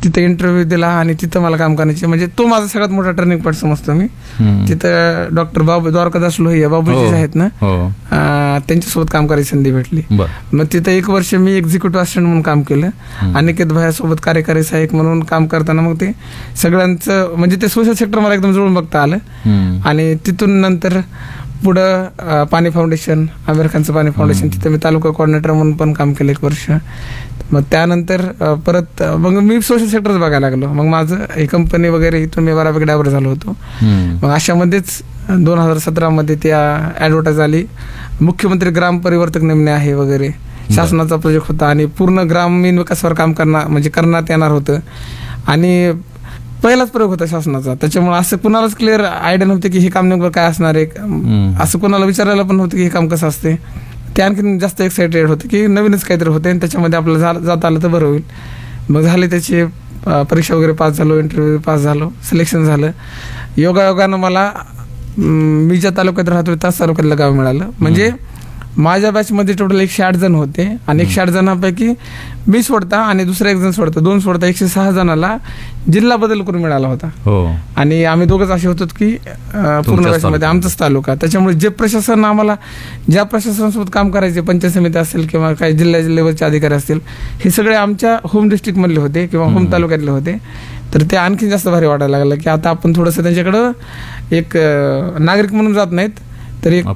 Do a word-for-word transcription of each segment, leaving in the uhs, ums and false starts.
तिथं इंटरव्ह्यू दिला आणि तिथं मला काम करण्याची, म्हणजे तो माझा सगळ्यात मोठा टर्निंग पॉईंट समजतो मी. तिथं डॉक्टर बाबू द्वारकादास लोहिया बाबूजी आहेत ना, त्यांच्यासोबत काम करायची संधी भेटली. मग तिथं एक वर्ष मी एक्झिक्युटिव्ह असिस्टंट म्हणून काम केलं. अनिकेत भाईसोबत कार्यकारी सहाय्यक म्हणून काम करताना मग ते सगळ्यांचं म्हणजे ते सोशल सेक्टर मला एकदम जुळून बघता आलं. आणि तिथून नंतर पुढं पाणी फाउंडेशन, आमिर खानचं पाणी फाउंडेशन, तिथं मी तालुका कोऑर्डिनेटर म्हणून पण काम केलं एक वर्ष. मग त्यानंतर परत मग मी सोशल सेक्टरच बघायला लागलो. मग माझं ही कंपनी वगैरे इथून मी बऱ्यापैकी डायव्हर झालो होतो. मग अशामध्येच दोन हजार सतरामध्ये त्या ॲडव्हर्टाईज आली, मुख्यमंत्री ग्राम परिवर्तक नेमणे आहे वगैरे, शासनाचा प्रोजेक्ट होता आणि पूर्ण ग्रामीण विकासावर काम करणार म्हणजे करण्यात येणार होतं. आणि पहिलाच प्रयोग होता शासनाचा, त्याच्यामुळे असं कुणालाच क्लिअर आयडिया नव्हते की हे काम नेमकं काय असणार आहे, असं कुणाला विचारायला पण नव्हतं की हे काम कसं असते. ते आणखीन जास्त एक्साइटेड होते की नवीनच काहीतरी होते आणि त्याच्यामध्ये आपल्याला जाता आलं तर बरं होईल. मग झाले त्याची परीक्षा वगैरे पास झालो, इंटरव्ह्यू पास झालो, सिलेक्शन झालं. योगायोगानं मला मी ज्या तालुक्यात राहतो त्याच तालुक्यातलं गाव मिळालं. म्हणजे माझ्या बॅचमध्ये टोटल एकशे आठ जण होते आणि एकशे आठ जणांपैकी मी सोडता आणि दुसरा एक जण सोडता, दोन सोडता एकशे सहा जणाला जिल्हा बदल करून मिळाला होता. आणि आम्ही दोघंच असे होतो की पूर्ण बॅचमध्ये आमचाच तालुका. त्याच्यामुळे जे प्रशासन आम्हाला ज्या प्रशासनासोबत काम करायचे, पंचायत समिती असेल किंवा काही जिल्ह्या लेवलचे अधिकारी असतील, हे सगळे आमच्या होम डिस्ट्रिक्टमधले होते किंवा होम तालुक्यातले होते. तर ते आणखी जास्त भारी वाटायला लागलं की आता आपण थोडंसं त्यांच्याकडं एक नागरिक म्हणून जात नाहीत तर एक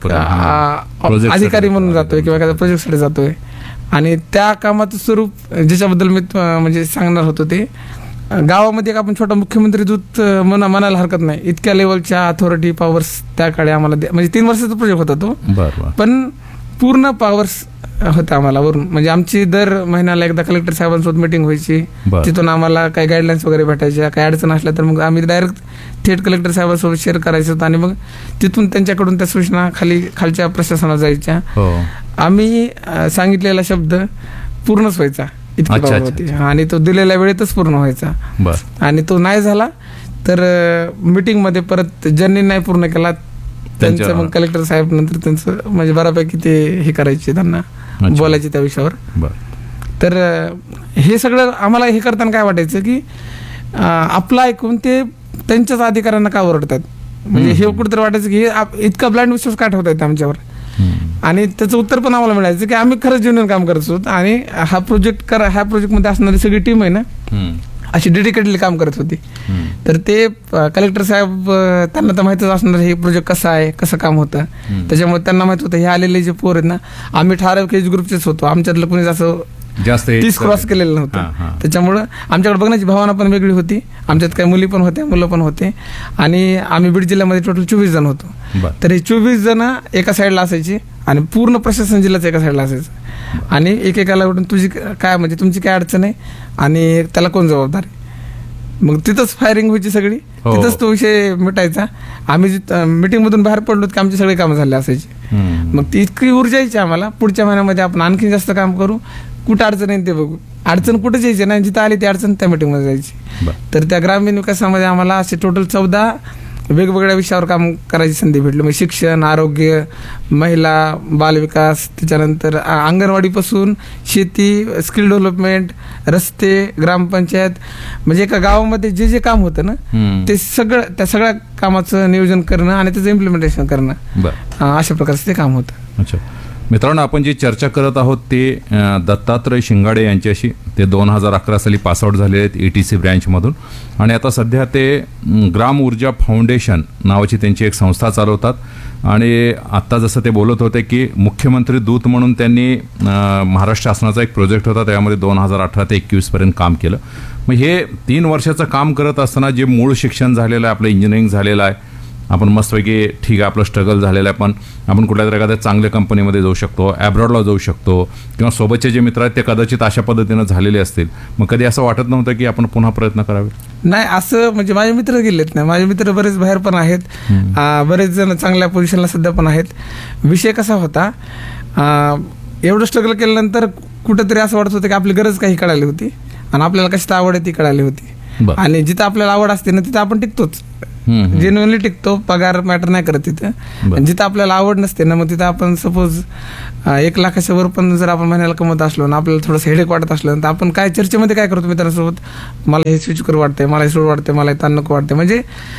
अधिकारी म्हणून जातोय किंवा एखाद्या प्रोजेक्टसाठी जातोय. आणि त्या कामाचं स्वरूप ज्याच्याबद्दल मी म्हणजे सांगणार होतो ते गावामध्ये एक आपण छोटा मुख्यमंत्री दूत म्हणा म्हणायला हरकत नाही, इतक्या लेवलच्या अथॉरिटी पॉवर्स त्याकडे आम्हाला, म्हणजे तीन वर्षाचा प्रोजेक्ट होता तो, पण पूर्ण पॉवर्स होता आम्हाला वरून. म्हणजे आमची दर महिन्याला एकदा कलेक्टर साहेबांसोबत मिटिंग व्हायची, तिथून आम्हाला काही गाईडलाईन्स वगैरे भेटायच्या, काही अडचण असल्या तर मग आम्ही डायरेक्ट थेट कलेक्टर साहेबांसोबत शेअर करायचं होतं आणि मग तिथून त्यांच्याकडून त्या सूचना खाली खालच्या प्रशासनाला जायच्या. आम्ही सांगितलेला शब्द पूर्णच व्हायचा इतकी पावर होती आणि तो दिलेल्या वेळेतच पूर्ण व्हायचा. आणि तो नाही झाला तर मीटिंग मध्ये परत ज्यांनी नाही पूर्ण केला त्यांचं मग कलेक्टर साहेब नंतर त्यांचं म्हणजे बऱ्यापैकी ते हे करायचे, त्यांना बोलायचे त्या विषयावर. तर हे सगळं आम्हाला हे करताना काय वाटायचं की आपलं ऐकून ते त्यांच्याच अधिकाऱ्यांना का ओरडतात, म्हणजे हे कुठेतरी वाटायचं की हे इतका ब्लाइंड विश्वास का ठेवता येत आमच्यावर. आणि त्याचं उत्तर पण आम्हाला मिळायचं की आम्ही खरंच जेन्युइन काम करत होतो आणि हा प्रोजेक्ट करा, ह्या प्रोजेक्टमध्ये असणारी सगळी टीम आहे ना अशी डेडिकेटली काम करत होती. तर ते कलेक्टर साहेब त्यांना तर माहितच असणार हे प्रोजेक्ट कसं आहे, कसं काम होतं, त्याच्यामुळे त्यांना माहित होतं हे आलेले जे पोर आहेत ना, आम्ही ठराविक एज ग्रुपचेच होतो, आमच्यातलं कोणीच असं जास्त तीस क्रॉस केलेलं नव्हतं. त्याच्यामुळं आमच्याकडे बघण्याची भावना पण वेगळी होती. आमच्यात काही मुली पण होत्या, मुलं पण होते आणि आम्ही बीड जिल्ह्यामध्ये टोटल चोवीस जण होतो. तर हे चोवीस जण एका साईडला असायची आणि पूर्ण प्रशासन जिल्ह्याचं एका साईडला असायचं आणि एकेकाला उठून तुझी काय म्हणजे तुमची काय अडचण आहे आणि त्याला कोण जबाबदार आहे. मग तिथंच फायरिंग व्हायची सगळी, तिथंच तो विषय मिटायचा. आम्ही मीटिंग मधून बाहेर पडलो की आमचे सगळे कामं झाले असायची. मग ती इतकी ऊर्जा यायची आम्हाला पुढच्या महिन्यामध्ये आपण आणखी जास्त काम करू, कुठं अडचण आहे ते बघू. अडचण कुठे जायची नाही, जिथं आली ती अडचण त्या मीटिंगमध्ये जायची. तर त्या ग्रामीण विकासामध्ये आम्हाला असे टोटल चौदा वेगवेगळ्या विषयावर काम करायची संधी भेटली. म्हणजे शिक्षण, आरोग्य, महिला, बालविकास, त्याच्यानंतर अंगणवाडीपासून शेती, स्किल डेव्हलपमेंट, रस्ते, ग्रामपंचायत, म्हणजे एका गावामध्ये जे जे काम होतं ना ते सगळं त्या सगळ्या कामाचं नियोजन करणं आणि त्याचं इम्प्लिमेंटेशन करणं, अशा प्रकारचं ते काम होतं. अच्छा मित्रांनो, आपण जी चर्चा करत आहोत ते दत्तात्रय शिंगाडे यांच्याशी. ते दोन हजार अकरा साली पासआउट झाले आहेत ई टी सी ब्रँचमधून आणि आता सध्या ते ग्राम ऊर्जा फाउंडेशन नावाची त्यांची एक संस्था चालवतात. आणि आत्ता जसं ते बोलत होते की मुख्यमंत्री दूत म्हणून त्यांनी महाराष्ट्र शासनाचा एक प्रोजेक्ट होता, त्यामध्ये दोन हजार अठरा ते एकवीसपर्यंत काम केलं. मग हे तीन वर्षाचं काम करत असताना जे मूळ शिक्षण झालेलं आहे, आपलं इंजिनिअरिंग झालेलं आहे, आपण मस्तपैकी ठीक आहे आपलं स्ट्रगल झालेलं आहे, पण आपण कुठल्या तरी एखाद्या चांगल्या कंपनीमध्ये जाऊ शकतो, ॲब्रॉडला जाऊ शकतो किंवा सोबतचे जे मित्र आहेत ते कदाचित अशा पद्धतीनं झालेले असतील. मग कधी असं वाटत नव्हतं की आपण पुन्हा प्रयत्न करावे? नाही, असं म्हणजे माझे मित्र गेलेत नाही, माझे मित्र बरेच बाहेर पण आहेत, बरेच जण चांगल्या पोझिशनला सध्या पण आहेत. विषय कसा होता, एवढं स्ट्रगल केल्यानंतर कुठंतरी असं वाटत होतं की आपली गरज काही कळाली होती आणि आपल्याला कशात आवड आहे ती कळाली होती. आणि जिथं आपल्याला आवड असते ना तिथं आपण टिकतोच. जेन्युअनली टिकतो, पगार मॅटर नाही करत तिथं. जिथं आपल्याला आवड नसते ना, मग तिथं आपण सपोज एक लाखाच्या वर पण जर आपण महिन्याला कमवत असलो ना, आपल्याला थोडंसं हेडेक वाटत असलं तर आपण काय चर्चेमध्ये काय करतो मित्रांसोबत, मला हे स्विच करू वाटतंय, मला हे सोड वाटतंय, मला हे ताण नको वाटतंय. म्हणजे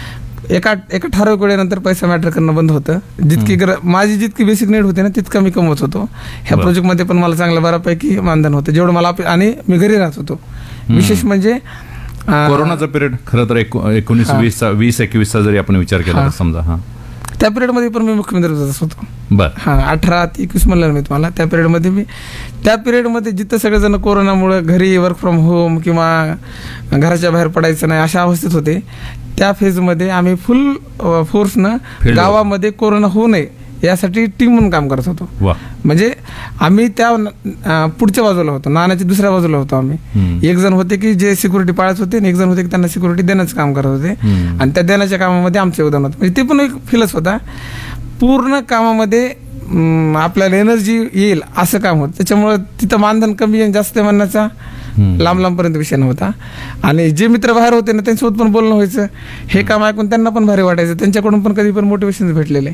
एका एका ठराविक वेळेनंतर पैसा मॅटर करणं बंद होतं. जितकी गर माझी जितकी बेसिक नीड होते ना तितकं मी कमवत होतो. ह्या प्रोजेक्टमध्ये पण मला चांगलं बऱ्यापैकी मानधन होतं जेवढं मला, आणि मी घरी राहत होतो. विशेष म्हणजे कोरोनाचा पिरियड खरं तर एकोणीस वीसचा वीस एकवीसचा जरी आपण विचार केला तर समजा, हा त्या पिरियडमध्ये पण मी मुख्यमंत्री होतो. बर हां, अठरा ते एकवीस म्हणलं मी तुम्हाला. त्या पिरियडमध्ये मी त्या पिरियडमध्ये जिथं सगळेजण कोरोनामुळे घरी वर्क फ्रॉम होम किंवा घराच्या बाहेर पडायचं नाही अशा अवस्थेत होते, त्या फेजमध्ये आम्ही फुल फोर्सनं गावामध्ये कोरोना होऊ नये यासाठी टीम म्हणून काम करत होतो. म्हणजे आम्ही त्या पुढच्या बाजूला होतो, नाण्याच्या दुसऱ्या बाजूला होतो आम्ही. एक जण होते की जे सिक्युरिटी पाळत होते आणि एक जण होते की त्यांना सिक्युरिटी देण्याचं काम करत होते, आणि त्या देण्याच्या कामामध्ये आमचं योगदान होतं. म्हणजे ते पण एक फीलच होता. पूर्ण कामामध्ये आपल्याला एनर्जी येईल असं काम होतं. त्याच्यामुळं तिथं मानधन कमी आणि जास्त म्हणण्याचा लांब लांबपर्यंत विषय नव्हता. आणि जे मित्र बाहेर होते ना त्यांच्यासोबत पण बोलणं व्हायचं, हे काम ऐकून त्यांना पण भारी वाटायचं, त्यांच्याकडून पण कधी पण मोटिवेशन भेटलेले.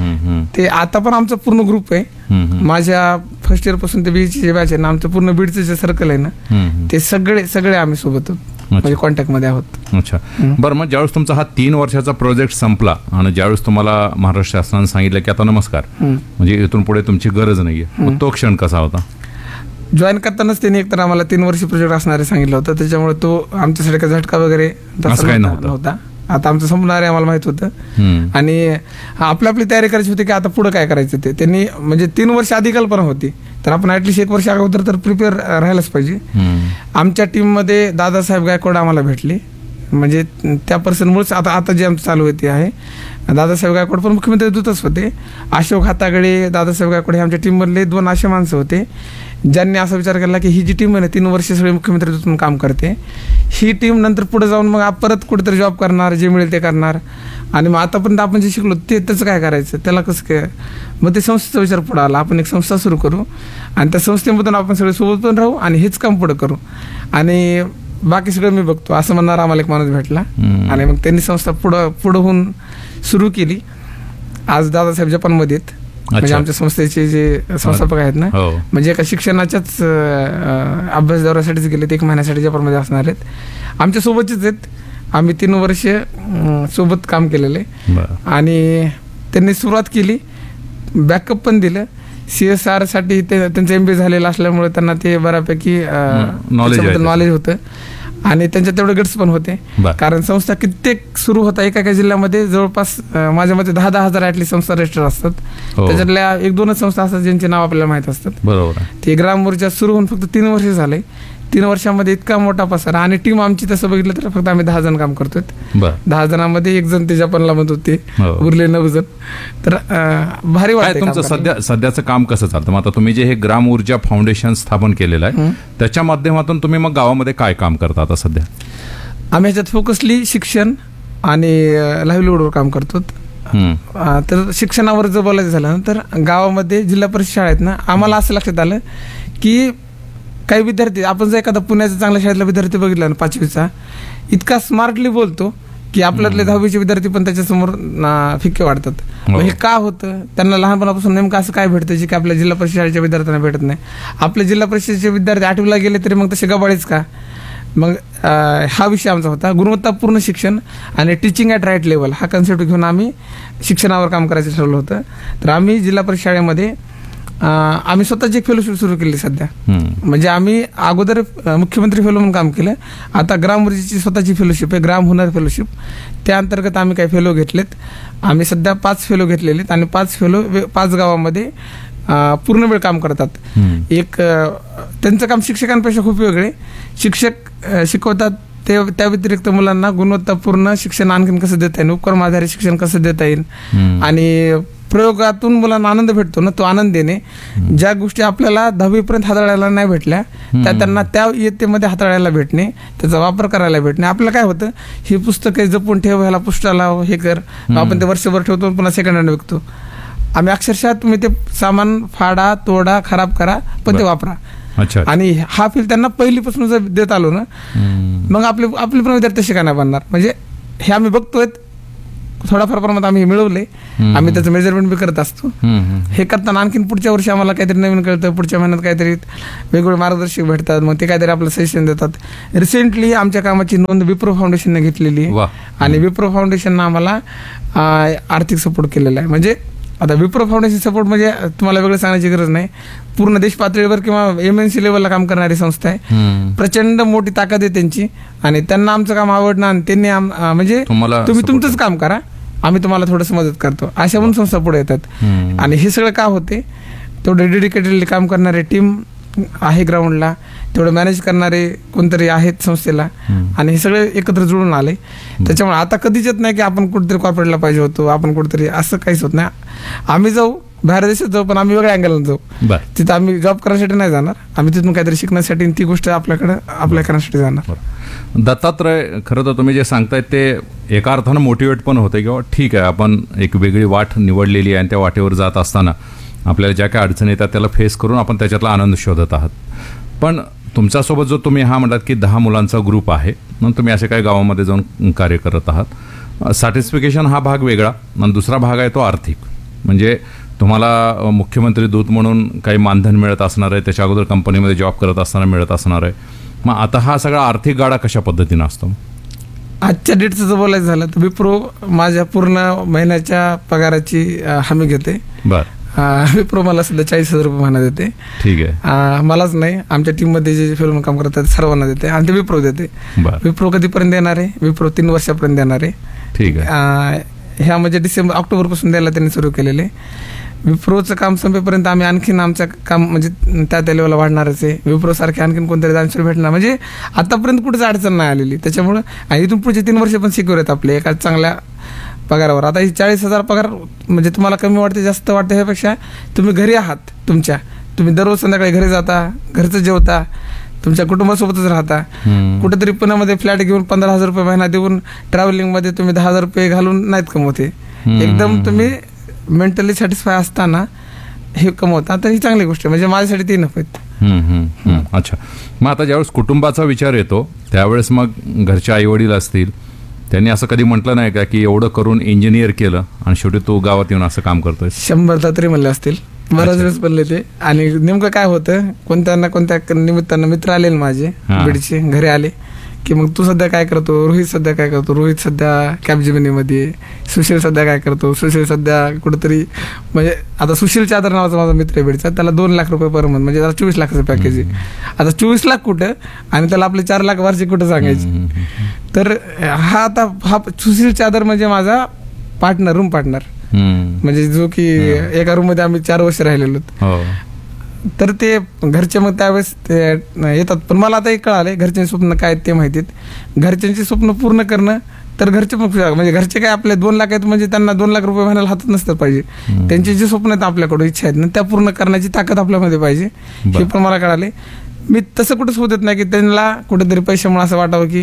ते आता पण आमचा पूर्ण ग्रुप आहे. माझ्या फर्स्ट इयर पासून ते बीडची जे बॅच आहे ना, आमचं पूर्ण बीडचं जे सर्कल आहे ना, ते सगळे सगळे आम्ही सोबत म्हणजे कॉन्टॅक्ट मध्ये आहोत. अच्छा, बरं. मग ज्यावेळेस तुमचा हा तीन वर्षाचा प्रोजेक्ट संपला आणि ज्यावेळेस तुम्हाला महाराष्ट्र शासनाने सांगितलं की आता नमस्कार, म्हणजे इथून पुढे तुमची गरज नाहीये, मग तो क्षण कसा होता? जॉईन करतानाच त्यांनी एकतर आम्हाला तीन वर्ष प्रोजेक्ट असणारे सांगितलं होतं, त्याच्यामुळे तो आमच्यासाठी काही झटका वगैरे नव्हता. आता आमचं संपणार आहे आम्हाला माहित होतं, आणि आपली आपली तयारी करायची होती की आता पुढे काय करायचं ते. त्यांनी म्हणजे तीन वर्ष आधी कल्पना होती, तर आपण ऍटलिस्ट एक वर्ष अगोदर तर प्रिपेअर राहायलाच पाहिजे. आमच्या टीममध्ये दादासाहेब गायकवाड आम्हाला भेटले, म्हणजे त्या पर्सनमुळेच आता आता जे आमचं चालू होते आहे. दादासाहेब गायकवाड पण मुख्यमंत्री दूतच होते. अशोक हातागडे, दादासाहेब गायकवाड हे आमच्या टीममधले दोन असे माणसं होते ज्यांनी असा विचार केला की ही जी टीम आहे ना, तीन वर्ष सगळे मुख्यमंत्री दूत म्हणून काम करते, ही टीम नंतर पुढे जाऊन मग परत कुठेतरी जॉब करणार, जे मिळेल ते करणार, आणि मग आतापर्यंत आपण जे शिकलो ते त्याचं काय करायचं, त्याला कसं काय. मग ते संस्थेचा विचार पुढे आला, आपण एक संस्था सुरू करू आणि त्या संस्थेमधून आपण सगळे सोबत पण राहू आणि हेच काम पुढे करू, आणि बाकी सगळं मी बघतो असं म्हणणार आम्हाला एक माणूस भेटला. आणि मग त्यांनी संस्था पुढं पुढं होऊन सुरू केली. आज दादासाहेब जपानमध्ये आहेत, म्हणजे आमच्या संस्थेचे जे संस्थापक आहेत ना, म्हणजे एका शिक्षणाच्याच अभ्यास दौऱ्यासाठीच गेलेत, एक महिन्यासाठी जपानमध्ये असणार आहेत. आमच्या सोबतचेच आहेत, आम्ही तीन वर्ष सोबत काम केलेले. आणि त्यांनी सुरुवात केली, बॅकअप पण दिलं. सी एस आर साठी ते त्यांचं एम बी ए झालेलं असल्यामुळे त्यांना ते बऱ्यापैकी नॉलेज होतं, आणि त्यांच्या तेवढे गट्स पण होते. कारण संस्था कित्येक सुरू होता, एका एका जिल्ह्यामध्ये जवळपास माझ्या मते दहा दहा हजार ऍटलीस्ट संस्था रजिस्टर असतात. त्याच्यातल्या एक दोनच संस्था असतात ज्यांचे नाव आपल्याला माहित असतात. बरोबर. ते ग्राम ऊर्जा सुरू होऊन फक्त तीन वर्ष झाले. तीन वर्षामध्ये इतका मोठा पसारा, आणि टीम आमची तसं बघितलं तर फक्त आम्ही दहा जण काम करतोय. दहा जणांमध्ये एक जण ते जपानला म्हणत होते, उरले नऊ जण. तर भारी वाटतं. तुमचं सध्या सध्याचं काम कसं चालतं? मग आता तुम्ही जे हे ग्राम ऊर्जा फाउंडेशन स्थापन केलेलं आहे, त्याच्या माध्यमातून तुम्ही मग गावामध्ये काय काम करता आता सध्या? आम्ही ह्याच्यात फोकसली शिक्षण आणि लाईव्हलीहूडवर काम करतो. तर शिक्षणावर जर बोलायचं झालं ना, तर गावामध्ये जिल्हा परिषद शाळा आहेत ना, आम्हाला असं लक्षात आलं की काही विद्यार्थी, आपण जर एखादा पुण्याचा चांगल्या शाळेतला विद्यार्थी बघितला ना पाचवीचा, इतका स्मार्टली बोलतो की आपल्यातले दहावीचे विद्यार्थी पण त्याच्यासमोर फिक्के वाढतात. हे का होतं? त्यांना लहानपणापासून नेमकं असं काय भेटतं जे की आपल्या जिल्हा परिषद शाळेच्या विद्यार्थ्यांना भेटत नाही. आपल्या जिल्हा परिषदेचे विद्यार्थी आठवीला गेले तरी मग तसे गबाळीच का? मग हा विषय आमचा होता, गुणवत्तापूर्ण शिक्षण आणि टीचिंग ॲट राईट लेवल हा कन्सेप्ट घेऊन आम्ही शिक्षणावर काम करायचं ठरवलं होतं. तर आम्ही जिल्हा परिषद शाळेमध्ये आम्ही स्वतःची एक फेलोशिप सुरू केली सध्या. म्हणजे आम्ही अगोदर मुख्यमंत्री फेलो म्हणून काम केलं, आता ग्राम ऊर्जेची स्वतःची फेलोशिप आहे, ग्राम हुनर फेलोशिप. त्या अंतर्गत आम्ही काही फेलो घेतलेत. आम्ही सध्या पाच फेलो घेतलेले आणि पाच फेलो पाच गावामध्ये पूर्ण वेळ काम करतात. एक त्यांचं काम शिक्षकांपेक्षा खूप वेगळे. शिक्षक शिकवतात ते, त्या व्यतिरिक्त मुलांना गुणवत्तापूर्ण शिक्षण आणखीन कसं देता येईल, उपक्रम आधारित शिक्षण कसं देता येईल, आणि प्रयोगातून मुलांना आनंद भेटतो ना, तो आनंद देणे. ज्या गोष्टी आपल्याला दहावीपर्यंत हाताळायला नाही भेटल्या त्या त्यांना त्या इयत्तेमध्ये हाताळायला भेटणे, त्याचा वापर करायला भेटणे. आपल्याला काय होतं, ही पुस्तकं जपून ठेव, ह्याला पुष्टाला हे कर, आपण ते वर्षभर ठेवतो पुन्हा सेकंड हँड विकतो. आम्ही अक्षरशः तुम्ही ते सामान फाडा, तोडा, खराब करा, पण ते वापरा. आणि हा फील त्यांना पहिलीपासून जर देत आलो ना, मग आपले आपले पण विद्यार्थी तसे का नाही बनणार. म्हणजे हे आम्ही बघतोय थोडाफार प्रमाणात आम्ही मिळवले. आम्ही त्याचं मेजरमेंट बी करत असतो. हे करताना आणखीन पुढच्या वर्षी आम्हाला काहीतरी नवीन कळतं, पुढच्या महिन्यात काहीतरी वेगवेगळे मार्गदर्शक भेटतात, मग ते काहीतरी आपलं सजेशन देतात. रिसेंटली आमच्या कामाची नोंद विप्रो फाउंडेशनने घेतलेली आहे आणि विप्रो फाउंडेशननं आम्हाला आर्थिक सपोर्ट केलेला आहे. म्हणजे आता विप्रो फाउंडेशन सपोर्ट म्हणजे तुम्हाला वेगळं सांगण्याची गरज नाही, पूर्ण देश पातळीवर किंवा एमएनसी लेवलला काम करणारी संस्था आहे. प्रचंड मोठी ताकद आहे त्यांची आणि त्यांना आमचं काम आवडणं आणि त्यांनी म्हणजे तुम्ही तुमचंच काम करा, आम्ही तुम्हाला थोडंसं मदत करतो, अशा पण संस्था पुढे येतात. आणि हे सगळं का होते, तेवढं डेडिकेटेडली काम करणारे टीम आहे ग्राउंडला, तेवढं मॅनेज करणारे कोणतरी आहेत संस्थेला आणि हे सगळे एकत्र जुळून आले. त्याच्यामुळे आता कधीच येत नाही की आपण कुठेतरी कॉर्पोरेटला पाहिजे होतो, आपण कुठेतरी, असं काहीच होत नाही. आम्ही जाऊ बाहेर देशात जाऊ, पण आम्ही वेगळ्या अँगलला जाऊ. तिथं आम्ही जॉब करण्यासाठी नाही जाणार, आम्ही तिथून काहीतरी शिकण्यासाठी ती गोष्ट आपल्याकडे अप्लाय करण्यासाठी जाणार. दत्तात्रय, खरं तर तुम्ही जे सांगतायत ते एका अर्थानं मोटिवेट पण होते, किंवा ठीक आहे आपण एक वेगळी वाट निवडलेली आहे आणि त्या वाटेवर जात असताना आपल्याला ज्या काही अडचणी येतात त्याला फेस करून आपण त्याच्यातला आनंद शोधत आहात. पण तुमच्यासोबत जो तुम्ही हा म्हणलात की दहा मुलांचा ग्रुप आहे, मग तुम्ही असे काही गावामध्ये जाऊन कार्य करत आहात. सॅटिस्फिकेशन हा भाग वेगळा आणि दुसरा भाग आहे तो आर्थिक. म्हणजे तुम्हाला मुख्यमंत्री दूत म्हणून काही मानधन मिळत असणार आहे, त्याच्या अगोदर कंपनीमध्ये जॉब करत असताना मिळत असणार आहे. मग आता हा सगळा आर्थिक गाडा कशा पद्धतीनं असतो? आजच्या डेटचं जर बोलायचं झालं तर विप्रो माझ्या पूर्ण महिन्याच्या पगाराची हमी घेते. बरं. विप्रो मला सध्या चाळीस हजार रुपये महिना देते. ठीक आहे. मलाच नाही, आमच्या टीममध्ये जे फिल्म काम करतात सर्वांना देते आणि ते विप्रो देते. विप्रो कधीपर्यंत देणार आहे? विप्रो तीन वर्षापर्यंत देणार आहे. ठीक आहे. ह्या म्हणजे डिसेंबर ऑक्टोबर पासून द्यायला त्यांनी सुरू केलेले. विप्रोचं काम संपेपर्यंत आम्ही आणखीन आमचं काम म्हणजे त्या त्या लेवलला वाढणारच आहे. विप्रो सारखे आणखीन कोणतरी दानशूर भेटणार, म्हणजे आतापर्यंत कुठेच अडचण नाही आलेली. त्याच्यामुळे आणि इथून पुढचे तीन वर्ष पण सिक्युअर आहेत आपले एका चांगल्या पगारावर. आता ही चाळीस हजार पगार म्हणजे तुम्हाला कमी वाटते जास्त वाटते ह्यापेक्षा तुम्ही घरी आहात तुमच्या, तुम्ही दररोज संध्याकाळी घरी जाता, घरचं जेवता, तुमच्या कुटुंबासोबतच राहता. कुठेतरी पुण्यामध्ये फ्लॅट घेऊन पंधरा हजार रुपये महिना देऊन ट्रॅव्हलिंगमध्ये तुम्ही दहा हजार रुपये घालून नाहीत कमवते. एकदम तुम्ही मेंटली सॅटिस्फाय असताना हे कमवता, तर ही चांगली गोष्ट आहे. म्हणजे माझ्यासाठी ती नफे. अच्छा, मग आता ज्यावेळेस कुटुंबाचा विचार येतो त्यावेळेस मग घरचे आई वडील असतील, त्यांनी असं कधी म्हटलं नाही का की एवढं करून इंजिनियर केलं आणि शेवटी तू गावात येऊन असं काम करतोय? शंभरदा तरी म्हणले असतील, बऱ्याच वेळेस बनले ते. आणि नेमकं काय होतं, कोणत्या ना कोणत्या निमित्तानं मित्र आले माझे बीडचे, घरी आले की मग तू सध्या काय करतो, रोहित सध्या काय करतो, रोहित सध्या कॅपजेमिनीमध्ये, सुशील सध्या काय करतो, सुशील सध्या कुठेतरी, म्हणजे आता सुशील चादर नावाचा माझा मित्र आहे बीडचा, त्याला दोन लाख रुपये पर मंथ, म्हणजे त्याला चोवीस लाखाचं पॅकेज आहे. आता चोवीस लाख कुठं आणि त्याला आपले चार लाख वार्षिक कुठं सांगायचे. तर हा आता हा सुशील चादर म्हणजे माझा पार्टनर, रूम पार्टनर, म्हणजे जो की एका रूम मध्ये आम्ही चार वर्ष राहिलेलो. तर ते घरचे मग त्यावेळेस येतात, पण मला आता एक कळाले घरच्यांचे स्वप्न काय ते माहितीत. घरच्यांचे स्वप्न पूर्ण करणं तर घरचे म्हणजे घरचे काय आपले दोन लाख आहेत म्हणजे त्यांना दोन लाख रुपये महिन्याला हातात नसतात पाहिजे. त्यांचे जे स्वप्न आहेत आपल्याकडे, इच्छा आहेत ना, त्या पूर्ण करण्याची ताकद आपल्यामध्ये पाहिजे, हे पण मला कळाले. मी तसं कुठंच होत येत नाही की त्यांना कुठेतरी पैशामुळे असं वाटावं की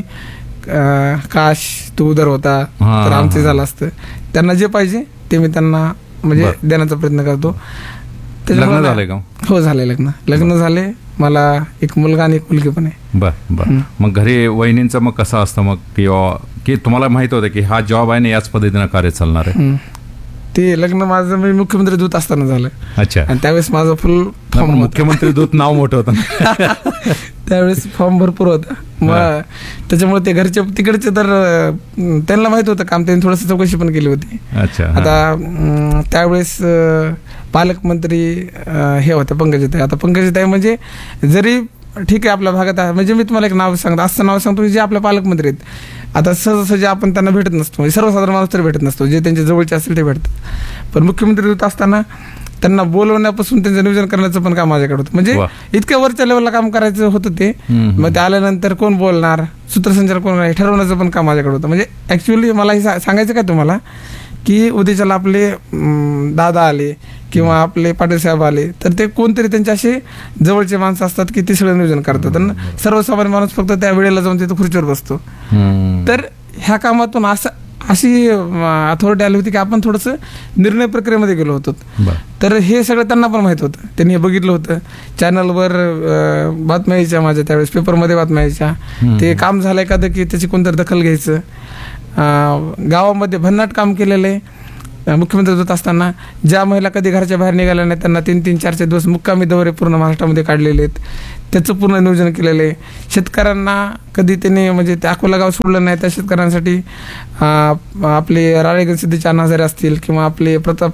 काश तू उदर होता तर आमचे झालं असतं. त्यांना जे पाहिजे ते मी त्यांना म्हणजे देण्याचा प्रयत्न करतो. लग्न झालंय का? हो, झालंय लग्न. लग्न झाले, मला एक मुलगा आणि एक मुलगी पण आहे. बर बर. मग घरी वहिनींचं मग कसं असतं मग, किंवा की तुम्हाला माहित होतं की हा जॉब आहे ना याच पद्धतीनं कार्य चालणार आहे? ते लग्न माझं मी मुख्यमंत्री दूत असताना झालं. अच्छा. आणि त्यावेळेस माझं फुल फॉर्म, मुख्यमंत्री दूत नाव मोठं होतं त्यावेळेस फॉर्म भरपूर होता. मग त्याच्यामुळे ते घरचे तिकडचे तर त्यांना माहित होतं काम, त्यांनी थोडंसं चौकशी पण केली होती. अच्छा. आता त्यावेळेस पालकमंत्री हे होते पंकजाताई. आता पंकजाताई म्हणजे जरी ठीक आहे आपल्या भागात आहे, म्हणजे मी तुम्हाला एक नाव सांगतो, असं नाव सांगतो जे आपल्या पालकमंत्री आहेत. आता सहजासहजी आपण त्यांना भेटत नसतो, म्हणजे सर्वसाधारण माणूस तरी भेटत नसतो, जे त्यांच्या जवळचे असेल ते भेटतात. पण मुख्यमंत्री दूत असताना त्यांना बोलवण्यापासून त्यांचं नियोजन करण्याचं पण काम माझ्याकडे होतं. म्हणजे इतक्या वरच्या लेवलला काम करायचं होतं ते. मग ते आल्यानंतर कोण बोलणार, सूत्रसंचार कोण हे ठरवण्याचं पण काम माझ्याकडे होतं. म्हणजे ऍक्च्युअली मला हे सांगायचं काय तुम्हाला की उद्याच्याला आपले दादा आले किंवा आपले पाटील साहेब आले तर ते कोणतरी त्यांचे असे जवळचे माणसं असतात की ते सगळं नियोजन करतात. आणि सर्वसामान्य माणूस फक्त त्या वेळेला जाऊन तिथे खुर्चीवर बसतो. तर ह्या कामातून असं अशी अथॉरिटी आली होती की आपण थोडंसं निर्णय प्रक्रियेमध्ये गेलो होतो. तर हे सगळं त्यांना पण माहित होतं, त्यांनी हे बघितलं होतं. चॅनलवर बातम्या यायच्या माझ्या, त्यावेळेस पेपरमध्ये बातम्या यायच्या. ते काम झालं एखादं की त्याची कोणतरी दखल घ्यायचं. गावामध्ये भन्नाट काम केलेलं आहे. मुख्यमंत्री होत असताना ज्या महिला कधी घराच्या बाहेर निघाल्या नाही त्यांना तीन तीन चार चार दिवस मुक्कामी दौरे पूर्ण महाराष्ट्रामध्ये काढलेले आहेत. त्याचं पूर्ण नियोजन केलेलं आहे. शेतकऱ्यांना कधी त्यांनी म्हणजे ते अकोला गाव सोडलं नाही त्या शेतकऱ्यांसाठी आपले राळेगणसिद्धीचे अण्णाहजारे असतील किंवा आपले प्रताप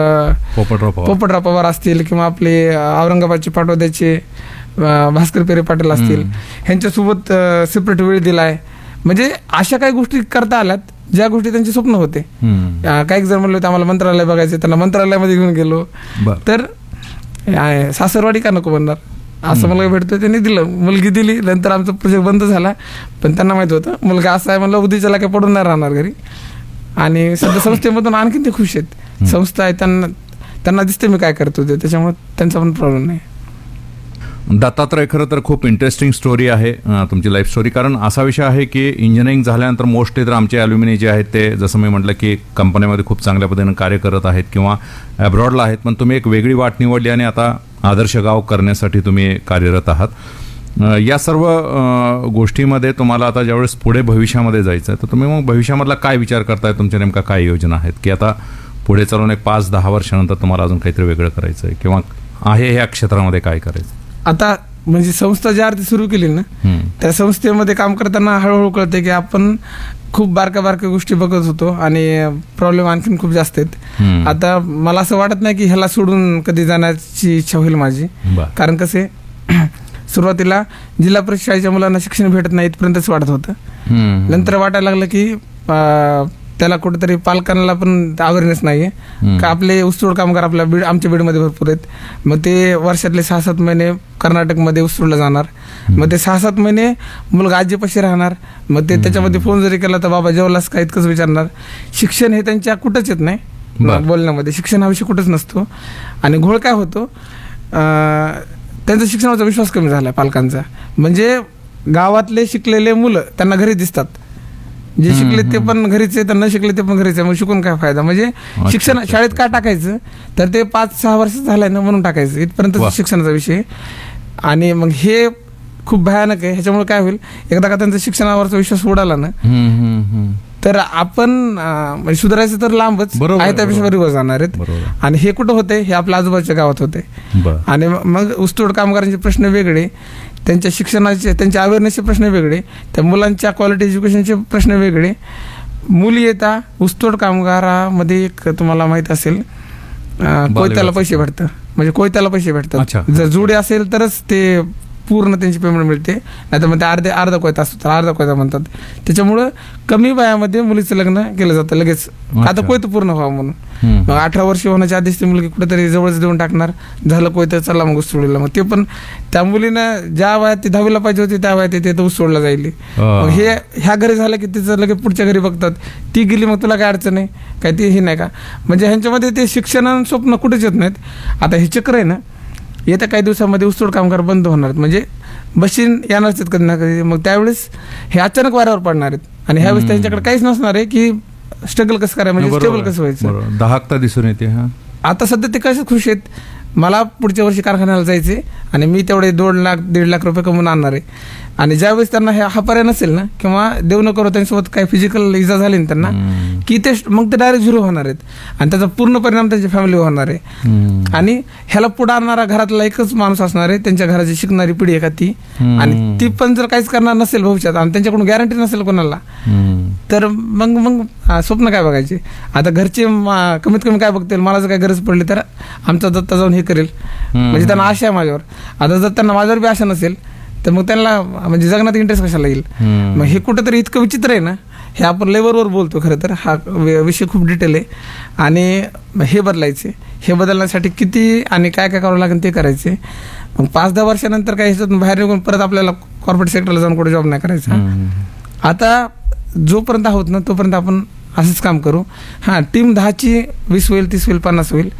पोपटराव पवार असतील किंवा आपले औरंगाबादचे पाटोद्याचे भास्कर पेरे पाटील असतील ह्यांच्यासोबत सेपरेट वेळ दिला आहे. म्हणजे अशा काही गोष्टी करता आल्यात ज्या गोष्टी त्यांचे स्वप्न होते. काही जण म्हणले होते आम्हाला मंत्रालय बघायचे, त्यांना मंत्रालयामध्ये घेऊन गेलो. तर सासरवाडी का नको बनणार असं मुलगा भेटतोय त्यांनी दिलं, मुलगी दिली. नंतर आमचा प्रोजेक्ट बंद झाला पण त्यांना माहित होतं मुलगा असा आहे म्हणलं उद्याच्याला काही पडून नाही राहणार घरी. आणि सध्या संस्थेमधून आणखीन ते खुश आहेत. संस्था आहे त्यांना त्यांना दिसते मी काय करतो ते, त्याच्यामुळे त्यांचा पण प्रॉब्लेम नाही. दत्तात्रय खरं तर खूप इंटरेस्टिंग स्टोरी आहे तुमची लाईफ स्टोरी. कारण असा विषय आहे की इंजिनिअरिंग झाल्यानंतर मोस्टली तर आमचे ॲल्युमिनी जे आहेत ते जसं मी म्हटलं की कंपन्यामध्ये खूप चांगल्या पद्धतीने कार्य करत आहेत किंवा ॲब्रॉडला आहेत. पण तुम्ही एक वेगळी वाट निवडली आणि आता आदर्श गाव करण्यासाठी तुम्ही कार्यरत आहात. या सर्व गोष्टीमध्ये तुम्हाला आता ज्यावेळेस पुढे भविष्यामध्ये जायचं आहे तर तुम्ही मग भविष्यामधला काय विचार करताय? तुमच्या नेमका काय योजना आहेत की आता पुढे चालून एक पाच दहा वर्षानंतर तुम्हाला अजून काहीतरी वेगळं करायचं आहे किंवा आहे ह्या क्षेत्रामध्ये काय करायचं? आता म्हणजे संस्था ज्या अर्थी सुरू केली ना त्या संस्थेमध्ये काम करताना हळूहळू कळते की आपण खूप बारक्या बारक्या गोष्टी बघत होतो आणि प्रॉब्लेम आणखीन खूप जास्त आहेत. आता मला असं वाटत नाही की ह्याला सोडून कधी जाण्याची इच्छा होईल माझी. कारण कसे सुरुवातीला जिल्हा परिषद शाळेच्या मुलांना शिक्षण भेटत नाही इथपर्यंतच वाटत होतं. नंतर वाटायला लागलं की त्याला कुठेतरी पालकांना पण अवेअरनेस नाहीये का आपले ऊसतोड कामगार आपल्या बीड आमच्या बीडमध्ये भरपूर आहेत. मग ते वर्षातले सहा सात महिने कर्नाटकमध्ये ऊसतोडला जाणार. मग ते सहा सात महिने मुलगा आजीपाशी राहणार. मग ते त्याच्यामध्ये फोन जरी केला तर बाबा जेवलास का इतकंच विचारणार. शिक्षण हे त्यांच्या कुठंच येत नाही बोलण्यामध्ये. शिक्षण हा विषय कुठंच नसतो. आणि घोळ काय होतो त्यांचा शिक्षणाचा विश्वास कमी झाला पालकांचा. म्हणजे गावातले शिकलेले मुलं त्यांना घरी दिसतात. जे शिकले ते पण घरीच आहे, तर न शिकले ते पण घरीच आहे. मग शिकून काय फायदा? म्हणजे शिक्षण शाळेत का टाकायचं तर ते पाच सहा वर्ष झालंय ना म्हणून टाकायचं. इथपर्यंत शिक्षणाचा विषय. आणि मग हे खूप भयानक आहे. ह्याच्यामुळे काय होईल एकदा का त्यांचा शिक्षणावरचा विश्वास उडाला ना तर आपण सुधारायचं तर लांबच आहे त्यापेक्षा वर जाणार आहेत. आणि हे कुठं होते हे आपल्या आजूबाजूच्या गावात होते. आणि मग ऊसतोड कामगारांचे प्रश्न वेगळे, त्यांच्या शिक्षणाचे त्यांच्या अवेअरनेसचे प्रश्न वेगळे, त्या मुलांच्या क्वालिटी एज्युकेशनचे प्रश्न वेगळे. मुली येता ऊसतोड कामगारामध्ये एक तुम्हाला माहित असेल कोयत्याला पैसे भेटतं. म्हणजे कोयत्याला पैसे भेटतात. जर जुडे असेल तरच ते पूर्ण त्यांची पेमेंट मिळते, नाही तर मग ते अर्धे अर्धा कोयता असतो तर अर्धा कोयता म्हणतात. त्याच्यामुळं कमी वयामध्ये मुलीचं लग्न केलं जातं लगेच. आता कोयतं पूर्ण व्हावं म्हणून. मग अठरा वर्ष होण्याच्या आधीच ती मुलगी कुठेतरी जवळच देऊन टाकणार. झालं कोयतं चला मग ऊस सोडलेला. मग ते पण त्या मुलीनं ज्या वयात ती दहावीला पाहिजे होती त्या वयात ते ऊस सोडला जाईल. मग हे ह्या घरी झालं की तिचं लगेच पुढच्या घरी बघतात. ती गेली मग तुला काय अडचण आहे काय ते हे नाही का. म्हणजे ह्यांच्यामध्ये ते शिक्षण स्वप्न कुठेच येत नाहीत. आता हे चक्र आहे ना येत्या काही दिवसामध्ये ऊसतोड कामगार बंद होणार आहेत. म्हणजे मशीन येणारच आहेत कधी ना कधी. मग त्यावेळेस हे अचानक वाऱ्यावर पडणार आहेत. आणि ह्यावेळेस त्यांच्याकडे काहीच नसणार आहे की स्ट्रगल कसं करायचं म्हणजे स्टेबल कसं व्हायचं. दाहकता दिसून येते. आता सध्या ते कसे खुश आहेत. मला पुढच्या वर्षी कारखान्याला जायचे आणि मी तेवढे दोन लाख दीड लाख रुपये कमवून आणणार आहे. आणि ज्यावेळेस त्यांना हा पर्याय नसेल ना किंवा देव न करो त्यांच्यासोबत काही फिजिकल इजा झाली ना त्यांना की ते मग ते डायरेक्ट झिरो होणार आहेत. आणि त्याचा पूर्ण परिणाम त्यांच्या फॅमिलीवर होणार आहे. आणि ह्याला पुढे आणणारा घरातला एकच माणूस असणार आहे. त्यांच्या घराची शिकणारी पिढी आहे का ती. आणि ती पण जर काहीच करणार नसेल भविष्यात आणि त्यांच्याकडून गॅरंटी नसेल कोणाला तर मग मग स्वप्न काय बघायचे. आता घरचे कमीत कमी काय बघतील मला जर काही गरज पडली तर आमचा दत्ता जाऊन हे करेल. म्हणजे त्यांना आशा आहे माझ्यावर. आता जर त्यांना माझ्यावर बी आशा नसेल तर मग त्यांना म्हणजे जगण्यात इंटरेस्ट कशाला येईल. मग हे कुठंतरी इतकं विचित्र आहे ना. हे आपण लेवलवर बोलतो खरं तर हा विषय खूप डिटेल आहे. आणि हे बदलायचे. हे बदलण्यासाठी किती आणि काय काय करावं लागेल ते करायचे. मग पाच दहा वर्षानंतर काही ह्याच्यातून बाहेर निघून परत आपल्याला कॉर्पोरेट सेक्टरला जाऊन कुठे जॉब नाही करायचा. आता जोपर्यंत आहोत ना तोपर्यंत आपण असंच काम करू. हां टीम दहाची वीस होईल तीस होईल पन्नास होईल.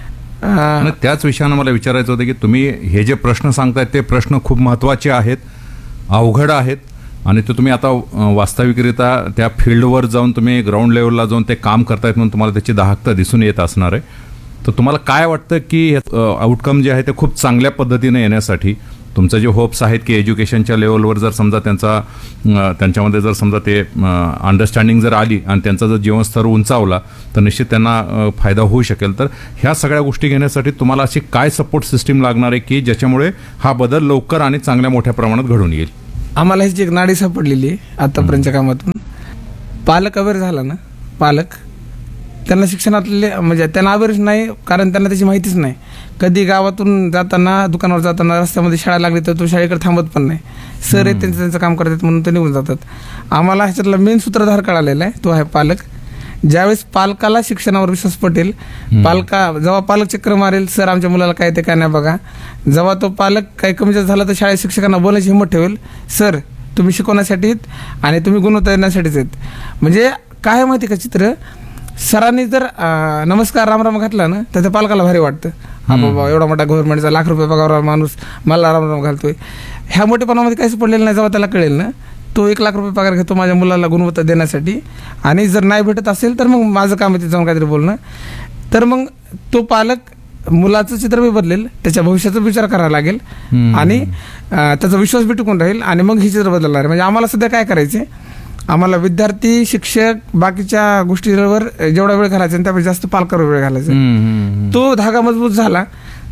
त्याच विषयानं मला विचारायचं होतं की तुम्ही हे जे प्रश्न सांगतायत ते प्रश्न खूप महत्त्वाचे आहेत, अवघड आहेत आणि ते तुम्ही आता वास्तविकरित्या त्या फील्डवर जाऊन तुम्ही ग्राउंड लेवलला जाऊन ते काम करतायत म्हणून तुम्हाला त्याची दाहकता दिसून येत असणार आहे. तर तुम्हाला काय वाटतं की आउटकम जे आहे ते खूप चांगल्या पद्धतीने येण्यासाठी तुमचं जे होप्स आहेत की एज्युकेशनच्या लेवलवर जर समजा त्यांचा त्यांच्यामध्ये जर समजा ते अंडरस्टँडिंग जर आली आणि त्यांचा जर जीवनस्तर उंचावला तर निश्चित त्यांना फायदा होऊ शकेल. तर ह्या सगळ्या गोष्टी घेण्यासाठी तुम्हाला अशी काय सपोर्ट सिस्टीम लागणार आहे की ज्याच्यामुळे हा बदल लवकर आणि चांगल्या मोठ्या प्रमाणात घडून येईल? आम्हाला ह्याची एक नाडी सापडलेली आहे आतापर्यंतच्या कामातून. पालक अवेअर झाला ना, पालक त्यांना शिक्षणातले म्हणजे त्यांना अवेअर नाही, कारण त्यांना त्याची माहितीच नाही. कधी गावातून जाताना दुकानावर जाताना रस्त्यामध्ये शाळा लागली तर तो शाळेकडे थांबत पण नाही. सर आहेत त्यांचं त्यांचं काम करतात म्हणून ते निघून जातात. आम्हाला ह्याच्यातला मेन सूत्रधार कळालेला आहे, तो आहे पालक. ज्यावेळेस पालकाला शिक्षणावर विश्वास पटेल, पालका जेव्हा पालक चक्र मारेल, सर आमच्या मुलाला काय ते काय नाही बघा, जेव्हा तो पालक काही कमी जास्त झाला तर शाळेत शिक्षकांना बोलायची हिंमत ठेवेल, सर तुम्ही शिकवण्यासाठी आहेत आणि तुम्ही गुणवत्ता येण्यासाठीच आहेत. म्हणजे काय माहिती का चित्र, सरांनी जर नमस्कार रामराम घातला ना तर त्या पालकाला भारी वाटतं. हा बाबा एवढा मोठा गव्हर्नमेंटचा लाख रुपये पगार माणूस मला रामराम घालतोय. ह्या मोठेपणामध्ये काहीच पडलेलं नाही. जेव्हा त्याला कळेल ना, तो एक लाख रुपये पगार घेतो माझ्या मुलाला गुणवत्ता देण्यासाठी, आणि जर नाही भेटत असेल तर मग माझं काम आहे ते जाऊन काहीतरी बोलणं. तर मग तो पालक मुलाचं चित्र बी बदलेल, त्याच्या भविष्याचा विचार करावा लागेल आणि त्याचा विश्वास बी टिकून राहील आणि मग ही चित्र बदलणार आहे. म्हणजे आम्हाला सध्या काय करायचे, आम्हाला विद्यार्थी शिक्षक बाकीच्या गोष्टींवर जेवढा वेळ घालायचा त्यापेक्षा जास्त पालकावर वेळ घालायचा. तो धागा मजबूत झाला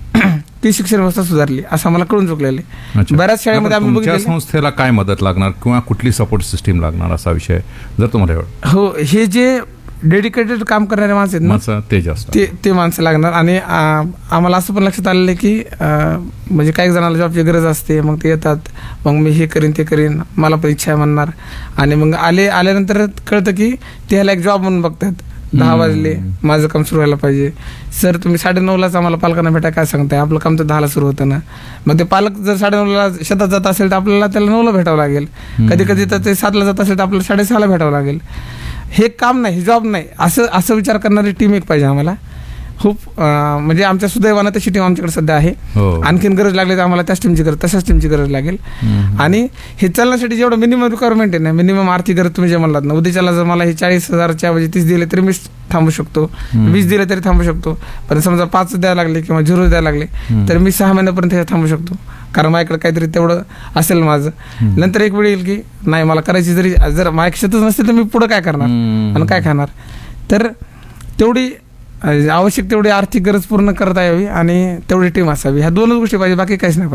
की शिक्षण व्यवस्था सुधारली असं आम्हाला कळून चुकलेले. बऱ्याच शाळेमध्ये आम्ही तुमच्या संस्थेला काय मदत लागणार किंवा कुठली सपोर्ट सिस्टीम लागणार असा विषय जर तुम्हाला एवढं? हो, हे जे डेडिकेटेड काम करणारे माणसं आहेत ना, ते जास्त ते ते माणसं लागणार. आणि आम्हाला असं पण लक्षात आलेलं की म्हणजे काही जणांना जॉबची गरज असते, मग ते येतात, मग मी हे करीन ते करीन, मला पण इच्छा आहे म्हणणार, आणि मग आले आल्यानंतर कळतं की त्याला एक जॉब म्हणून बघतात. दहा वाजले माझं काम सुरू व्हायला पाहिजे, सर तुम्ही साडेनऊलाच आम्हाला पालकांना भेटाय काय सांगताय, आपलं काम तर दहाला सुरू होतं ना. मग ते पालक जर साडेनऊला शेतात जात असेल तर आपल्याला त्याला नऊला भेटावं लागेल, कधी कधी तर ते सातला जात असेल तर आपल्याला साडेसहाला भेटावं लागेल. हे काम नाही, जॉब नाही, असं असं विचार करणारी टीम एक पाहिजे आम्हाला. खूप म्हणजे आमच्या सुदैवानं तशी टीम आमच्याकडे सध्या आहे. आणखीन गरज लागली तर आम्हाला त्याच टीमची गरज तशाच टीमची गरज लागेल. आणि हे चालण्यासाठी जेवढं मिनिमम रिक्वायरमेंट आहे ना, मिनिमम आर्थिक गरज तुम्ही जे म्हणलात ना, उद्याच्याला जर मला हे चाळीस हजारच्या ऐवजी तीस दिले तरी मी थांबू शकतो, वीस दिले तरी थांबू शकतो. पण समजा पाच द्यायला लागले किंवा झिरो द्यायला लागले तर मी सहा महिन्यापर्यंत हे थांबू शकतो, कारण माझ्याकडे काहीतरी तेवढं असेल माझं. नंतर एक वेळ येईल की नाही मला करायची, जरी जर माझ्या क्षेत्रच नसतील तर मी पुढं काय करणार आणि काय खाणार. तर तेवढी आवश्यक तेवढी आर्थिक गरज पूर्ण करता यावी आणि तेवढी टीम असावी, ह्या दोनच गोष्टी पाहिजे, बाकी काहीच नाही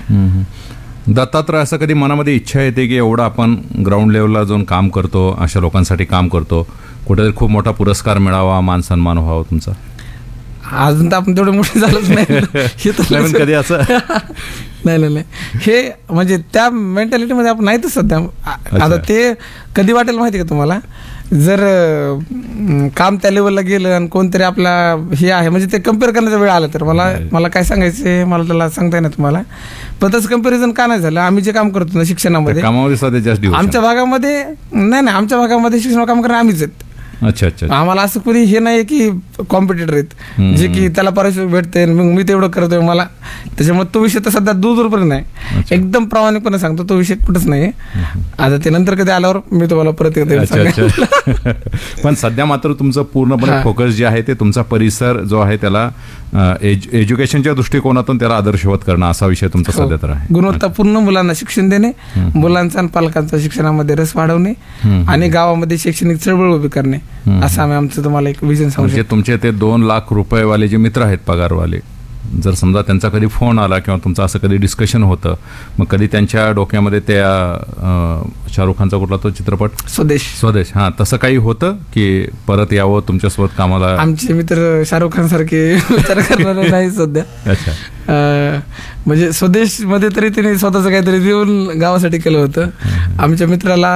पाहिजे. दत्तात्रय, असं कधी मनामध्ये इच्छा येते की एवढं आपण ग्राउंड लेवलला जाऊन काम करतो, अशा लोकांसाठी काम करतो, कुठेतरी खूप मोठा पुरस्कार मिळावा, मान सन्मान व्हावा तुमचा? अजून तर आपण तेवढे मोठे झालोच नाही. कधी असं नाही नाही नाही हे म्हणजे त्या मेंटॅलिटीमध्ये आपण नाहीतच सध्या. आता ते कधी वाटेल माहिती का तुम्हाला, जर काम त्या लेवलला गेलं आणि कोणतरी आपला हे आहे म्हणजे ते कम्पेअर करण्याचा वेळ आला तर मला मला काय सांगायचं मला त्याला सांगता येणार तुम्हाला. पण तसं कम्पॅरिझन का नाही झालं, आम्ही जे काम करतो ना शिक्षणामध्ये, आमच्या भागामध्ये नाही नाही आमच्या भागामध्ये शिक्षण काम करणार आम्हीच आहेत. अच्छा अच्छा, आम्हाला असं कोणी हे नाही की कॉम्पिटिटर आहेत जे की त्याला पारितोषिक भेटते मग मी तेवढं करतोय मला, त्याच्यामुळे तो विषय तर सध्या दूर दूरपर्यंत नाही. एकदम प्रामाणिकपणे सांगतो तो विषय कुठंच नाही. आता ते नंतर कधी आल्यावर मी तुम्हाला परत येते. पण सध्या मात्र तुमचं पूर्णपणे फोकस जे आहे ते तुमचा परिसर जो आहे त्याला एज्युकेशनच्या दृष्टिकोनातून त्याला आदर्शवत करणं असा विषय तुमचा सध्या तर आहे. गुणवत्तापूर्ण मुलांना शिक्षण देणे, मुलांचा आणि पालकांचा शिक्षणामध्ये रस वाढवणे आणि गावामध्ये शैक्षणिक चळवळ उभी करणे, असं आम्ही आमचं तुम्हाला एक विजन सांगू. म्हणजे तुमचे ते दोन लाख रुपयेवाले जे मित्र आहेत पगारवाले, जर समजा त्यांचा कधी फोन आला किंवा तुमचं असं कधी डिस्कशन होतं, मग कधी त्यांच्या डोक्यामध्ये त्या शाहरुख खानचा कुठला तो चित्रपट स्वदेश स्वदेश हा तसं काही होतं की परत यावं तुमच्यासोबत कामाला? आमचे मित्र शाहरुख खान सारखे विचार करणारे नाही सध्या. अच्छा, म्हणजे स्वदेश मध्ये तरी त्यांनी स्वतःच काहीतरी देऊन गावासाठी केलं होतं. आमच्या मित्राला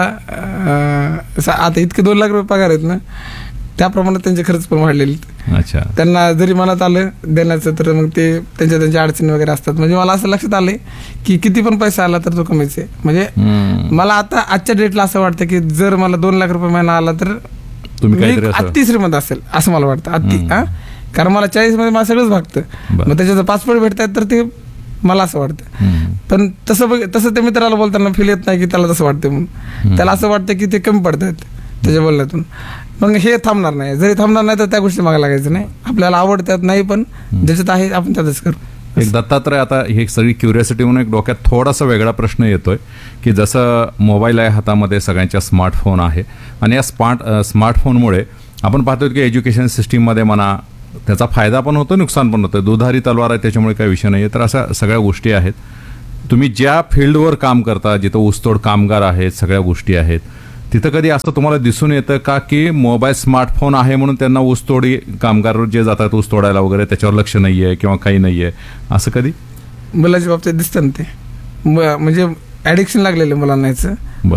आता इतके दोन लाख रुपये पगार आहेत ना, त्याप्रमाणे त्यांचे खर्च पण वाढलेले. अच्छा, त्यांना जरी मनात आलं देण्याचं तर मग ते त्यांच्या त्यांच्या अडचणी वगैरे असतात. म्हणजे मला असं लक्षात आलंय की किती पण पैसा आला तर तो कमीच आहे. म्हणजे मला आता आजच्या डेटला असं वाटतं की जर मला दोन लाख रुपये महिना आला तर तुम्ही अति श्रीमंत असेल असं मला वाटतं. अति हा कारण मला चाळीस मध्ये मला सगळंच भागतं, मग त्याच्या पासपोर्ट भेटतात तर ते मला असं वाटतं. पण तसं बघ तसं ते मित्राला बोलताना फील येत नाही की त्याला तसं वाटतं म्हणून, त्याला असं वाटतं की ते कमी पडतात त्याच्या बोलण्यातून. मग हे थांबणार नाही, जरी थांबणार नाही तर त्या गोष्टी मागे लागायचं नाही. आपल्याला आवडतात नाही पण ज्याच्यात आहे आपण त्यातच करू. एक दत्तात्रय, आता ही सगळी क्युरियोसिटी म्हणून एक डोक्यात थोडासा वेगळा प्रश्न येतोय की जसं मोबाईल आहे हातामध्ये, सगळ्यांच्या स्मार्टफोन आहे आणि या स्मार्ट स्मार्टफोनमुळे आपण पाहतो की एज्युकेशन सिस्टीममध्ये म्हणा त्याचा फायदा पण होतो, नुकसान पण होतं. दुधारी तलवार आहे त्याच्यामुळे काही विषय नाही आहे. तर अशा सगळ्या गोष्टी आहेत. तुम्ही ज्या फील्डवर काम करता, जिथं ऊसतोड कामगार आहेत, सगळ्या गोष्टी आहेत, तिथं कधी असं तुम्हाला दिसून येतं का की मोबाईल स्मार्टफोन आहे म्हणून त्यांना ऊसतोडी कामगार जे जातात ऊस तोडायला वगैरे त्याच्यावर लक्ष नाही आहे किंवा काही नाही आहे, असं कधी? मुलाच्या बाबतीत दिसतं ना ते, म्हणजे ॲडिक्शन लागलेलं मुलांना याचं.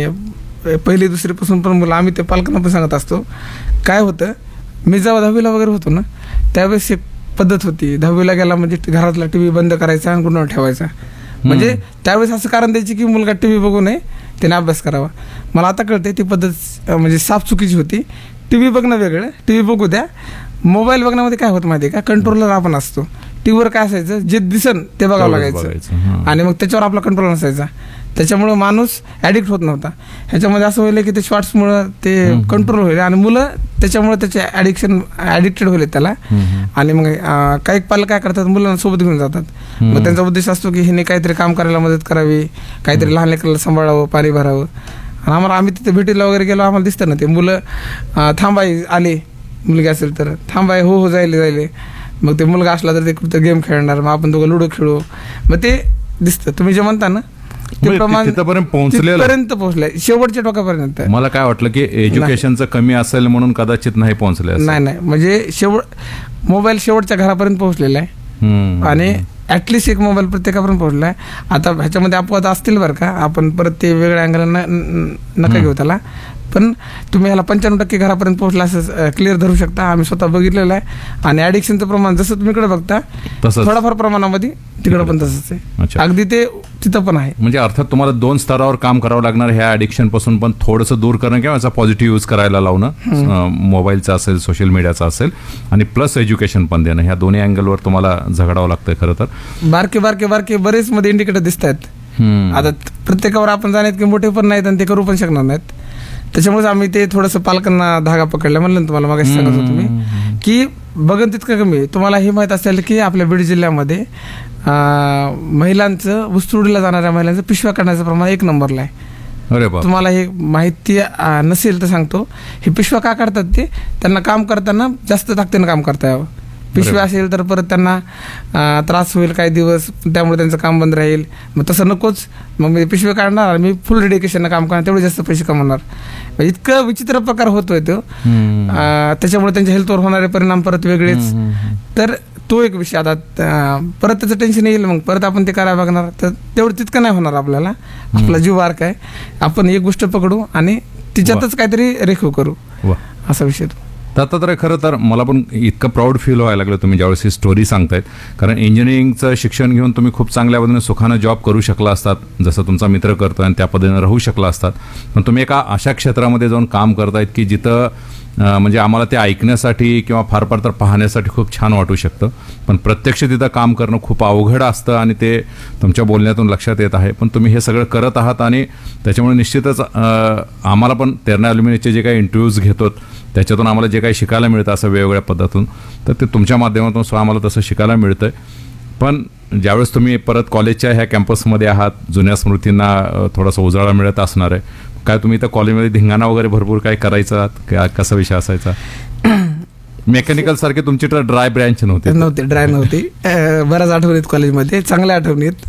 आणि पहिली दुसरीपासून पण मुलं, आम्ही ते पालकांना पण सांगत असतो. काय होतं, मी जेव्हा दहावीला वगैरे होतो ना त्यावेळेस एक पद्धत होती, दहावीला गेला म्हणजे घरातला टी व्ही बंद करायचा आणि गुन्हा ठेवायचा. म्हणजे त्यावेळेस असं कारण द्यायची की मुलगा टी व्ही बघू नये, त्याने अभ्यास करावा. मला आता कळते ती पद्धत म्हणजे साफ चुकीची होती. टी व्ही बघणं वेगळं, टी व्ही बघू द्या. मोबाईल बघण्यामध्ये काय होतं माहिती आहे का, कंट्रोलर आपण असतो. टी व्हीवर काय असायचं, जे दिसन ते बघावं लागायचं आणि मग त्याच्यावर आपला कंट्रोल नसायचा. त्याच्यामुळं माणूस ॲडिक्ट होत नव्हता. ह्याच्यामध्ये असं होईल की ते शॉर्ट्समुळं ते कंट्रोल होईल आणि मुलं त्याच्यामुळे त्याचे ॲडिक्शन ॲडिक्टेड होईल त्याला. आणि मग काही पालक काय करतात, मुलांना सोबत घेऊन जातात. मग त्यांचा उद्देश असतो की हिने काहीतरी काम करायला मदत करावी, काहीतरी लहान लेकराला सांभाळावं, पाणी भरावं. आणि आम्हाला, आम्ही तिथे भेटीला वगैरे गेलो, आम्हाला दिसतं ना ते मुलं थांबाई आले, मुलगी असेल तर थांबाय, हो हो जायले जायले. मग ते मुलगा असला तर ते कुठं गेम खेळणार, मग आपण दोघं लुडो खेळू. मग ते दिसतं. तुम्ही जे म्हणता ना ते प्रमाण तिथपर्यंत पोहोचलंय, शेवटच्या टोकापर्यंत. मला काय वाटलं की एज्युकेशनचं कमी असेल म्हणून कदाचित नाही पोहोचले. नाही नाही, म्हणजे शेवट मोबाईल शेवटच्या घरापर्यंत पोहोचलेला आहे आणि ऍटलिस्ट एक मोबाईल प्रत्येकापर्यंत पोहोचलाय. आता ह्याच्यामध्ये अपवाद असतील बरं का, आपण परत ते वेगळ्या अँगलला नका घेऊ त्याला. पण तुम्ही ह्याला पंच्याण्णव टक्के घरापर्यंत पोहोचला असं क्लिअर धरू शकता. आम्ही स्वतः बघितलेलं आहे. आणि ॲडिक्शनचं प्रमाण जसं तुम्ही इकडे बघता थोडाफार प्रमाणामध्ये तिकडे पण तसंच आहे, अगदी ते तिथं पण आहे. म्हणजे अर्थात तुम्हाला दोन स्तरावर काम करावं लागणार ह्या ॲडिक्शन पासून, पण थोडंसं दूर करणं किंवा याचा पॉझिटिव्ह यूज करायला लावणं, मोबाईलचा असेल, सोशल मीडियाचा असेल, आणि प्लस एज्युकेशन पण देणं. ह्या दोन्ही अँगलवर तुम्हाला झगडावं लागतंय. खरं तर बारके बारके बारके बरेच मध्ये इंडिकेटर दिसत आहेत. आता प्रत्येकावर आपण जाण्यात की मोठे पण नाहीत आणि ते करू पण शकणार नाहीत. त्याच्यामुळे आम्ही ते थोडंसं पालकांना धागा पकडला. म्हणलं ना तुम्हाला मागाशी सांगत होतो मी की बघन तितकं कमी. तुम्हाला हे माहीत असेल की आपल्या बीड जिल्ह्यामध्ये महिलांचं, ऊसतोडीला जाणाऱ्या महिलांचं पिशव्या काढण्याचं प्रमाण एक नंबरला आहे. अरे बाप. तुम्हाला हे माहिती नसेल तर सांगतो. हे पिशव्या का काढतात, ते त्यांना काम करताना जास्त ताकदीनं काम करता यावं. पिशव्या असेल तर परत त्यांना त्रास होईल काही दिवस, त्यामुळे त्यांचं काम बंद राहील. मग तसं नकोच, मग मी पिशवे काढणार, मी फुल डेडिकेशननं काम करणार, तेवढे जास्त पैसे कमवणार. इतकं विचित्र प्रकार होतोय तो. त्याच्यामुळे त्यांच्या हेल्थवर होणारे परिणाम परत वेगळेच. तर तो एक विषय. आता परत त्याचं टेन्शन येईल, मग परत आपण ते करायला बघणार, तर तेवढं तितकं नाही होणार आपल्याला. आपला जीव बारक आहे, आपण एक गोष्ट पकडू आणि तिच्यातच काहीतरी रेखीव करू, असा विषय तो. दत्तात्रय, खरं तर मला पण इतकं प्राऊड फील व्हायला लागलं तुम्ही ज्यावेळेस ही स्टोरी सांगतायत. कारण इंजिनिअरिंगचं शिक्षण घेऊन तुम्ही खूप चांगल्या पद्धतीने सुखानं जॉब करू शकला असतात, जसं तुमचा मित्र करतोय, आणि त्या पद्धतीने राहू शकला असतात. पण तुम्ही एका अशा क्षेत्रामध्ये जाऊन काम करतायत की जिथं म्हणजे आम्हाला ते ऐकण्यासाठी किंवा फार फार तर पाहण्यासाठी खूप छान वाटू शकतं, पण प्रत्यक्ष तिथं काम करणं खूप अवघड असतं आणि ते तुमच्या बोलण्यातून लक्षात येत आहे. पण तुम्ही हे सगळं करत आहात आणि त्याच्यामुळे निश्चितच आम्हाला पण तेरणा ॲल्युमिनियमचे जे काही इंटरव्ह्यूज घेतो त्याच्यातून आम्हाला जे काही शिकायला मिळतं असं वेगवेगळ्या पद्धतीतून, तर ते तुमच्या माध्यमातून सुद्धा आम्हाला तसं शिकायला मिळतंय. पण ज्यावेळेस तुम्ही परत कॉलेजच्या ह्या कॅम्पसमध्ये आहात, जुन्या स्मृतींना थोडासा उजाळा मिळत असणार आहे. काय तुम्ही तर कॉलेजमध्ये धिंगाणा वगैरे भरपूर काय करायचा, कसा विषय असायचा? मेकॅनिकल सारखे तुमची तर ड्राय ब्रँच नव्हती? नव्हती, ड्राय नव्हती. बऱ्याच आठवणीत कॉलेजमध्ये, चांगल्या आठवणीत.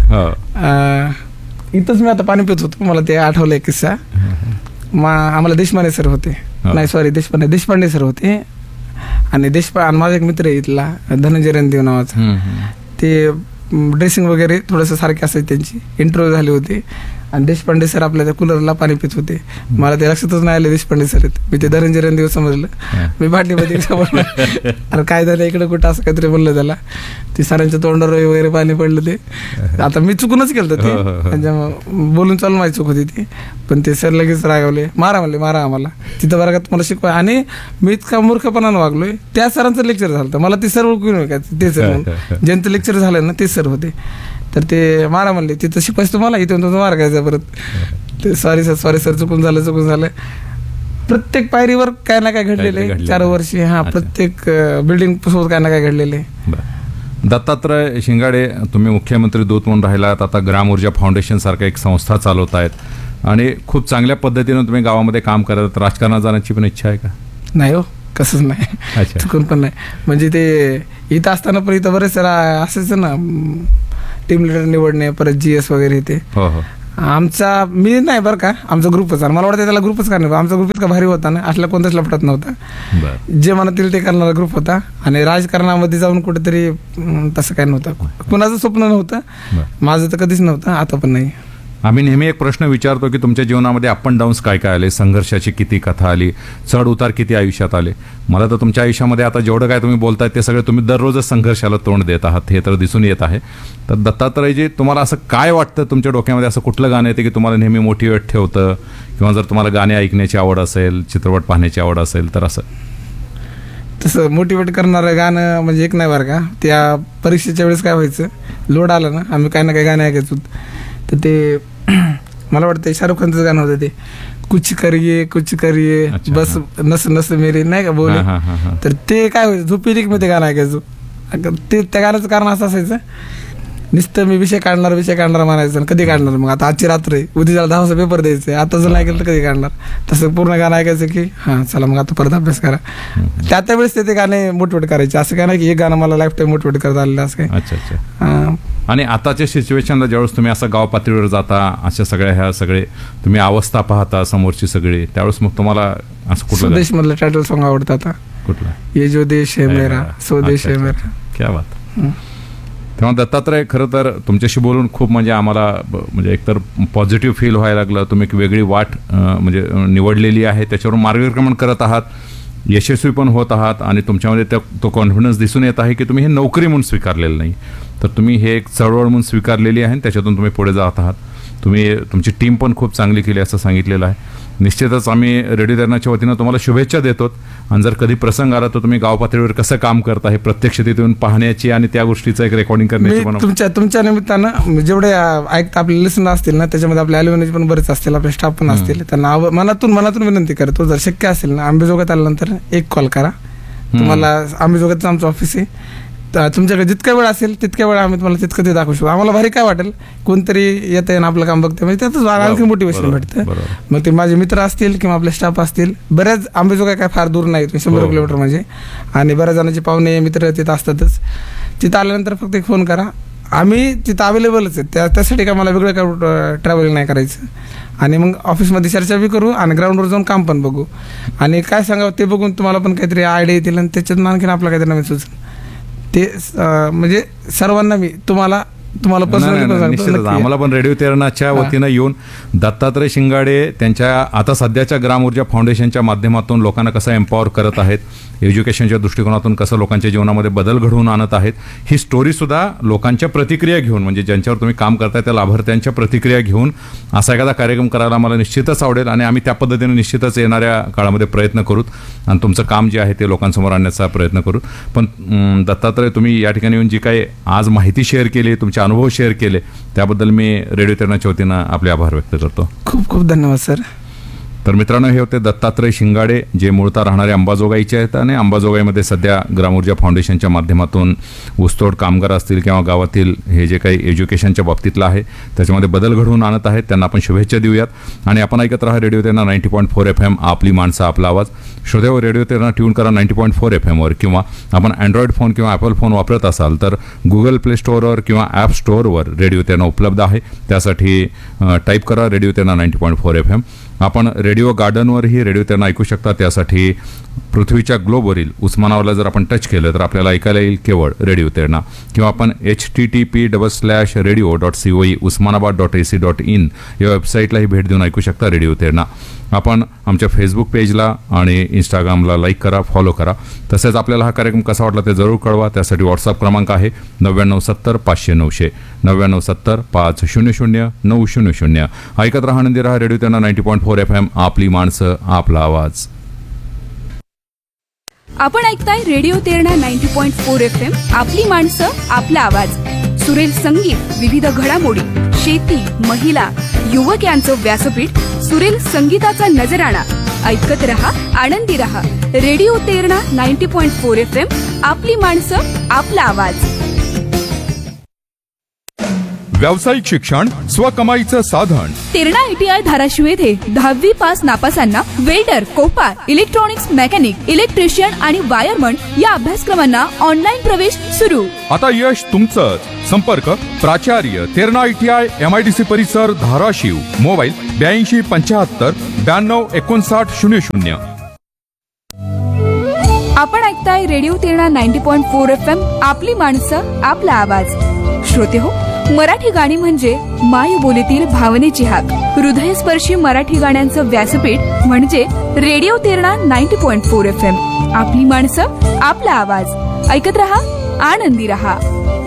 इथंच मी आता पाणी पित होतो, मला ते आठवलं एक किस्सा. मा आम्हाला देशपांडे सर होते, नाही सॉरी देशपांडे देशपांडे सर होते. आणि देशपांडे माझा एक मित्र आहे इथला, धनंजय रणदेव नावाचा. ते ड्रेसिंग वगैरे थोडंसं सारखे असायचे, त्यांची इंटरव्ह्यू झाली होती. आणि देशपांडे सर आपल्या त्या कूलरला पाणी पित होते. मला ते लक्षातच नाही आलं देशपांडे सर आहेत. मी ते धनंजय रणदेव समजलं. मी भांडीमध्ये अरे काय झालं इकडे कुठं, असं काहीतरी बोललं त्याला. ते सरांच्या तोंडावर वगैरे पाणी पडलं ते. आता मी चुकूनच केलं ते, बोलून चालून माझी चूक होती ती. पण ते सर लगेच रागवले, मारा म्हणले, मारा आम्हाला तिथं वर्गात मला शिकवा. आणि मी इतका मूर्खपणानं वागलोय. त्या सरांचं लेक्चर झालं, मला ते सर ओळखून का ते सर म्हणून, ज्यांचं लेक्चर झालं ना ते सर होते. तर ते मारा म्हणले, तिथं शिकवायचं तुम्हाला, इथून तुमचं मार घ्यायचा परत. ते सॉरी सर सॉरी सर चुकून झालं चुकून झालं. प्रत्येक पायरीवर काय ना काय घडलेलं आहे चार वर्षी. हा, प्रत्येक बिल्डिंग सोबत काय ना काय घडलेलं आहे. दत्तात्रय शिंगाडे, तुम्ही मुख्यमंत्री दूत म्हणून राहिलात, आता ग्राम ऊर्जा फाउंडेशन सारखा एक संस्था चालवत आहेत आणि खूप चांगल्या पद्धतीनं तुम्ही गावामध्ये काम करत. राजकारणात जाण्याची पण इच्छा आहे का? नाही हो, कसंच नाही, चुकून पण नाही. म्हणजे ते इथं असताना पण इथं बरेच असेच ना, टीम लिडर निवडणे, परत जी एस वगैरे ते. हो हो. आमचा मी नाही बरं का, आमचा ग्रुपच आहे. मला वाटतं त्याला ग्रुपच करणार. आमचा ग्रुप इतका भारी होता ना, असला कोणताच लपटत नव्हता. जे मनातील ते करणारा ग्रुप होता. आणि राजकारणामध्ये जाऊन कुठेतरी तसं काय नव्हतं. कुणाचं स्वप्न नव्हतं, माझं तर कधीच नव्हतं, आता पण नाही. आम्ही नेहमी एक प्रश्न विचारतो की तुमच्या जीवनामध्ये अप अँड डाऊन्स काय काय आले, संघर्षाची किती कथा आली, चढ उतार किती आयुष्यात आले. मला तर तुमच्या आयुष्यामध्ये आता जेवढं काय तुम्ही बोलताय ते सगळे तुम्ही दररोजच संघर्षाला तोंड देत आहात, हे तर दिसून येत आहे. तर दत्तात्रयजी, तुम्हाला असं काय वाटतं, तुमच्या डोक्यामध्ये असं कुठलं गाणं येते की तुम्हाला नेहमी मोटिवेट ठेवतं, किंवा जर तुम्हाला गाणे ऐकण्याची आवड असेल, चित्रपट पाहण्याची आवड असेल तर असं? तसं मोटिवेट करणारं गाणं म्हणजे एक नाही बरं का. त्या परीक्षेच्या वेळेस काय व्हायचं, लोड आलं ना, आम्ही काही ना काही गाणे ऐकायचो. तर ते मला वाटतं शाहरुख खानचं गाणं होतं ते, कुछ करिये कुछ करिये बस नस नस मेरी, नाही का बोले. तर ते काय व्हायचं, झोपेलिक मध्ये गाणं ऐकायचो. ते त्या गाण्याचं कारण असं असायचं, नुसतं मी विषय काढणार विषय काढणार म्हणायचं. कधी काढणार मग, आता आजची रात्र आहे, उद्या त्याला दहा वाजता पेपर द्यायचे, आता जर नाही केलं तर कधी काढणार. तसं पूर्ण गाणं ऐकायचं की हां चला मग आता परत अभ्यास करा. त्या त्यावेळेस ते ते गाणे मोटिवेट करायचे. असं काय नाही की एक गाणं मला लाईफ टाईम मोटिवेट करत आलेलं असं काय. अच्छा अच्छा. आणि आताच्या सिच्युएशनला ज्यावेळेस तुम्ही असं गाव पातळीवर जाता, अशा सगळ्या ह्या सगळे तुम्ही अवस्था पाहता समोरची सगळी, त्यावेळेस मग तुम्हाला असं कुठलं स्वदेश मधलं टायटल सॉंग आवडतं आता, कुठलं? ये जो देश है मेरा स्वदेश है मेरा. क्या बात. तेव्हा दत्तात्रय, खरं तर तुमच्याशी बोलून खूप म्हणजे आम्हाला म्हणजे एकतर पॉझिटिव्ह फील व्हायला लागलं. तुम्ही एक वेगळी वाट म्हणजे निवडलेली आहे, त्याच्यावर मार्गक्रमण करत आहात, यशस्वी पण होत आहात, आणि तुमच्यामध्ये त्या तो कॉन्फिडन्स दिसून येत आहे की तुम्ही हे नोकरी म्हणून स्वीकारलेलं नाही, तर तुम्ही हे एक चळवळ म्हणून स्वीकारलेली आहे, त्याच्यातून तुम्ही पुढे जात आहात. तुम्ही तुमची टीम पण खूप चांगली केली असं सांगितलेलं आहे. निश्चितच आम्ही रेडिओ दर्नाच्या वतीनं तुम्हाला शुभेच्छा देतो. आणि जर कधी प्रसंग आला तर तुम्ही गाव पातळीवर कसं काम करता हे प्रत्यक्ष तिथून पाहण्याची आणि त्या गोष्टीचं एक रेकॉर्डिंग करण्याची पण. तुमच्या तुमच्या निमित्तानं जेवढे ऐकता आपले लिसनर असतील ना, त्याच्यामध्ये आपले ॲल्युमिनियम पण बरेच असतील, आपले स्टाफ पण असतील, त्यांना मनातून मनातून विनंती करतो, जर शक्य असेल ना अंबेजोगाईत आल्यानंतर एक कॉल करा. तुम्हाला अंबेजोगाईचं आमचं ऑफिस आहे, तुमच्याकडे जितक्या वेळ असेल तितक्या वेळ आम्ही तुम्हाला तितकं ते दाखवू शकतो. आम्हाला भारी काय वाटेल, कोणतरी येतं आहे ना आपलं काम बघते, म्हणजे त्यातच आणखी मोटिवेशन भेटतं. मग ते माझे मित्र असतील किंवा आपले स्टाफ असतील, बऱ्याच आंबेजोगाई काय फार दूर नाही, शंभर किलोमीटर म्हणजे, आणि बऱ्याच जणांचे पाहुणे मित्र तिथं असतातच. तिथं आल्यानंतर फक्त एक फोन करा, आम्ही तिथं अवेलेबलच आहे. त्या त्यासाठी काय मला वेगळं काय ट्रॅव्हलिंग नाही करायचं. आणि मग ऑफिसमध्ये चर्चा बी करू आणि ग्राउंडवर जाऊन काम पण बघू, आणि काय सांगावं ते बघून तुम्हाला पण काहीतरी आयडिया येतील, आणि त्याच्यातून आणखीन आपलं काहीतरी नवीन सुचेल. ते म्हणजे सर्वांना मी तुम्हाला तुम्हाला निश्चितच आम्हाला पण रेडिओ तेरणाच्या वतीनं येऊन दत्तात्रय शिंगाडे त्यांच्या आता सध्याच्या ग्राम ऊर्जा फाउंडेशनच्या माध्यमातून लोकांना कसं एम्पॉवर करत आहेत, एज्युकेशनच्या दृष्टिकोनातून कसं लोकांच्या जीवनामध्ये बदल घडवून आणत आहेत, ही स्टोरी सुद्धा लोकांच्या प्रतिक्रिया घेऊन, म्हणजे ज्यांच्यावर तुम्ही काम करताय त्या लाभार्थ्यांच्या प्रतिक्रिया घेऊन असा एखादा कार्यक्रम करायला मला निश्चितच आवडेल. आणि आम्ही त्या पद्धतीने निश्चितच येणाऱ्या काळामध्ये प्रयत्न करूत आणि तुमचं काम जे आहे ते लोकांसमोर आणण्याचा प्रयत्न करू. पण दत्तात्रय, तुम्ही या ठिकाणी येऊन जी काही आज माहिती शेअर केली, तुमचे अनुभव शेअर केले, त्याबद्दल मी रेडिओ तेरणाच्या वतीनं आपले आभार व्यक्त करतो. खूप खूप धन्यवाद सर. तर मित्रांनो, हे होते दत्तात्रय शिंगाडे, जे मूळतः राहणारे अंबाजोगाईचे आहेत आणि अंबाजोगाईमध्ये सध्या ग्राम ऊर्जा फाउंडेशनच्या माध्यमातून ऊसतोड कामगार असतील किंवा गावातील हे जे काही एज्युकेशनच्या बाबतीतलं आहे त्याच्यामध्ये बदल घडवून आणत आहेत, त्यांना आपण शुभेच्छा देऊयात. आणि आपण ऐकत राहा radio Terna ninety point four F M, आपली माणसं आपला आवाज. श्रोतेहो, रेडिओ तेरणा ट्यून करा नाईन्टी पॉईंट फोर एफ एमवर, किंवा आपण अँड्रॉइड फोन किंवा ॲपल फोन वापरत असाल तर गुगल प्ले स्टोअरवर किंवा ॲप स्टोअरवर रेडिओ तेरणा उपलब्ध आहे. त्यासाठी टाईप करा radio Terna ninety point four F M. आपण रेडिओ गार्डनवरही रेडिओ तेरणा ऐकू शकता. त्यासाठी पृथ्वीच्या ग्लोबवरील उस्मानाबादला जर आपण टच केलं तर आपल्याला ऐकायला येईल केवळ रेडिओ तेरणा. किंवा आपण H T T P double slash radio dot C O E Osmanabad dot A C dot in या वेबसाईटलाही भेट देऊन ऐकू शकता रेडिओ तेरणा. आपण आमच्या फेसबुक पेजला आणि इंस्टाग्रामला लाईक करा, फॉलो करा. तसेच आपल्याला हा कार्यक्रम कसा वाटला ते जरूर कळवा. त्यासाठी व्हॉट्सअप क्रमांक आहे नव्याण्णव सत्तर पाचशे नऊशे नव्याण्णव सत्तर पाच शून्य शून्य नऊ शून्य शून्य. ऐकत राहा, आनंदी राहा. Radio Terna ninety point four F M, आपली माणसं आपला आवाज. आपण ऐकताय radio Terna ninety point four F M, आपली माणसं आपला आवाज. सुरेल संगीत, विविध घडामोडी, शेती, महिला, युवक यांचं व्यासपीठ, सुरेल संगीताचा नजराणा. ऐकत रहा, आनंदी रहा. Radio Terna ninety point four F M, आपली माणसं आपला आवाज. व्यावसायिक शिक्षण स्वकमाईचं साधन. तेरणा आयटीआय धाराशिव येथे दहावी pass नापासांना welder, Kopar, electronics mechanic, electrician आणि वायरमन या अभ्यासक्रमांना ऑनलाईन प्रवेश सुरू. आता यश तुमचंच. संपर्क प्राचार्य तेरणा आयटीआय एमआयडीसी परिसर धाराशिव. मोबाईल ब्याऐंशी पंच्याहत्तर ब्याण्णव एकोणसाठ शून्य शून्य. आपण ऐकताय radio Terna ninety point four F M. आपली माणसं आपला आवाज. श्रोते हो, मराठी गाणी म्हणजे मायबोलीतील भावनेची हाक. हृदयस्पर्शी मराठी गाण्यांचं व्यासपीठ म्हणजे radio Terna ninety point four F M. आपली माणसं आपला आवाज. ऐकत रहा, आनंदी रहा.